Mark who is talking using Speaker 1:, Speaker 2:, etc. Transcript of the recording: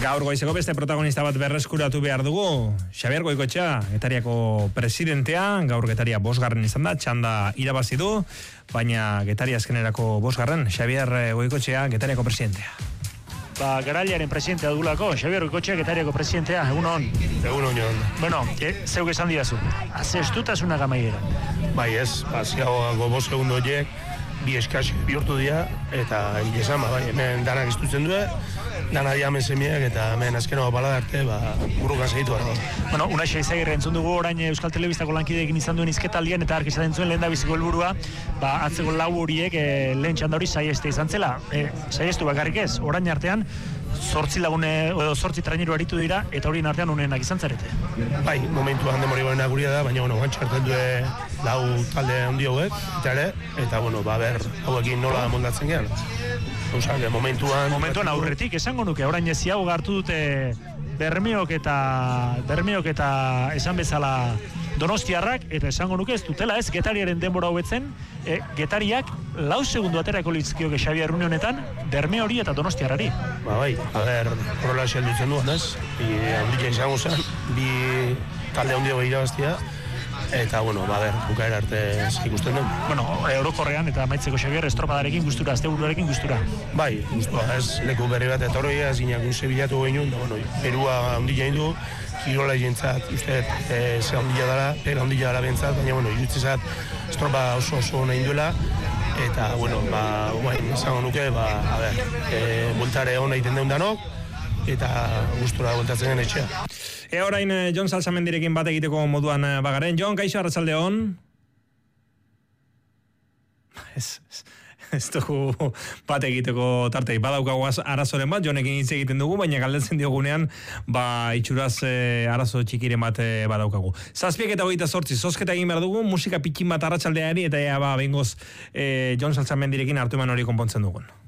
Speaker 1: Gaur goizeko beste protagonista bat berreskuratu behar dugu. Xabier Goikoetxea, Getariako presidentea, gaur Getaria 5. izan da, txanda irabazi du, baina Getaria azkenerako 5. Xabier Goikoetxea, Getariako presidentea.
Speaker 2: Garailaren presidentea dugulako, Xabier Goikoetxea, Getariako presidentea, egun hon.
Speaker 3: Egun hon.
Speaker 2: Bueno, zeuk esan didazu, azestutasunak amaiera.
Speaker 3: Bai ez, ziagoako 5 segundo horiek, bi eskasi bihurtu dira, eta esan, bai, hemen danak iztutzen du, dana dia hemen semiak, eta hemen azkenago balada arte, burrukan segitu gara.
Speaker 2: Bueno, Unai Izagirre entzun dugu orain Euskal Telebistako lankideekin izan duen izketaldian, eta ark esaten zuen lehen da biziko helburua, atzeko 4 horiek lehen txanda hori saieste izan zela. Saiestu bakarrik ez, orain artean, 8 lagune, edo 8 traineru aritu dira, eta horien artean unenak izan zarete.
Speaker 3: Bai, momentuan demori barena guria da, baina, gantxartzen du 4 talde handi hauek, eta, hauekin nola moldatzen gehan. Momentuan
Speaker 2: aurretik, esango nuke, orain eziago gartu dute Bermeok eta esan bezala Donostiarrak, eta esango nuke ez dutela ez Getariaren denbora hobetzen, Getariak 4 segundu aterako litzkioke Xabier Rune honetan, Berme hori eta Donostiarrari.
Speaker 3: Bai, horrela xeldutzen duan, ez? Handikia izango zen, bi talde handi hori irabaztia, eta, bukaera arte ikusten den.
Speaker 2: Eurokorrean eta maitzeko Xabier estropadarekin gustura, asteburuarekin gustura.
Speaker 3: Bai, gustua, ez leku berri bat etorri, ez gineak Sebilatu ginen, Perua handia du, kirola jentzat, uste, ze handia dara bentzat, baina, irutzezat estropa oso nahi duela, eta, izango nuke, bultare hona iten deun danok, eta gustura bultatzen den etxea.
Speaker 1: Orain Jon Salsamendirekin bat egiteko moduan bagaren. Jon, kaixo, arratsalde on. Ez dugu bat egiteko tartei. Badaukagu arazoren bat, Jonekin hitz egiten dugu, baina galdetzen diogunean, itxuraz arazo txikiren bat badaukagu. 7:28, zozketa egin behar dugu, musika pitxin bat arratsaldeari, eta behingoz Jon Salsamendirekin hartu eman hori konpontzen dugun.